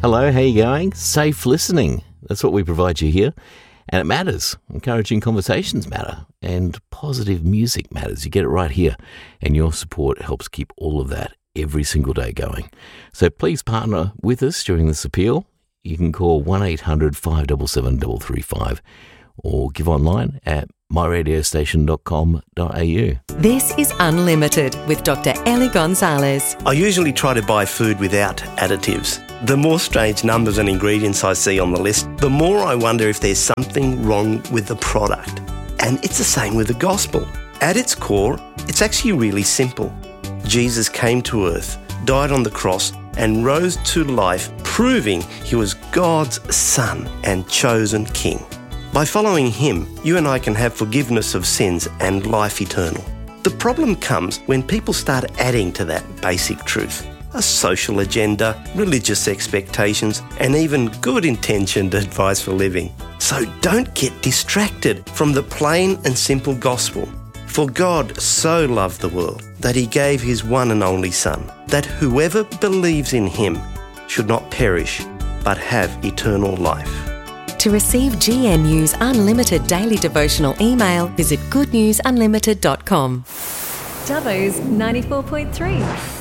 Hello, how you going? Safe listening. That's what we provide you here. And it matters. Encouraging conversations matter. And positive music matters. You get it right here. And your support helps keep all of that every single day going. So please partner with us during this appeal. You can call 1-800-577-335 or give online at myradiostation.com.au. This is Unlimited with Dr. Ellie Gonzalez. I usually try to buy food without additives. The more strange numbers and ingredients I see on the list, the more I wonder if there's something wrong with the product. And it's the same with the gospel. At its core, it's actually really simple. Jesus came to earth, died on the cross, and rose to life, proving he was God's Son and chosen King. By following him, you and I can have forgiveness of sins and life eternal. The problem comes when people start adding to that basic truth. A social agenda, religious expectations, and even good-intentioned advice for living. So don't get distracted from the plain and simple gospel. For God so loved the world that he gave his one and only Son, that whoever believes in him should not perish, but have eternal life. To receive GNU's Unlimited Daily Devotional email, visit goodnewsunlimited.com. Dubbo's 94.3.